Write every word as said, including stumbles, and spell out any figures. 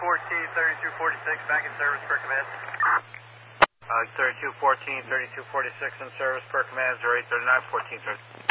fourteen, thirty-two forty-six, back in service per command. Uh, thirty-two fourteen, thirty-two forty-six in service per command, zero eight thirty-nine, fourteen thirty.